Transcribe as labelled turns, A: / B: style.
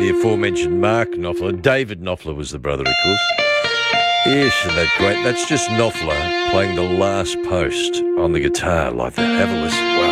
A: the aforementioned Mark Knopfler. David Knopfler was the brother, of course. Isn't that great? That's just Knopfler playing the last post on the guitar like that. Have a listen. Wow.